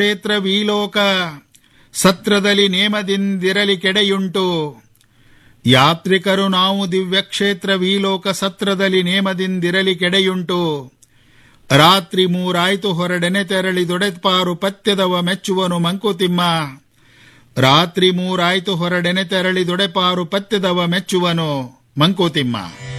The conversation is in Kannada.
ಕ್ಷೇತ್ರ ವೀಲೋಕ ಸತ್ರದಲ್ಲಿ ನೇಮದಿಂದಿರಲಿ ಕೆಡೆಯುಂಟು. ಯಾತ್ರಿಕರು ನಾವು ದಿವ್ಯಕ್ಷೇತ್ರ ವೀಲೋಕ ಸತ್ರದಲ್ಲಿ ನೇಮದಿಂದಿರಲಿ ಕೆಡೆಯುಂಟು. ರಾತ್ರಿ 3 ಹೊರಡೆನೆ ತೆರಳಿ ದೊಡೆತ್ಪಾರು ಪತ್ಯದವ ಮೆಚ್ಚುವನು ಮಂಕುತಿಮ್ಮ. ರಾತ್ರಿ 3 ಹೊರಡೆನೆ ತೆರಳಿ ದೊಡೆಪಾರು ಪತ್ಯದವ ಮೆಚ್ಚುವನು ಮಂಕುತಿಮ್ಮ.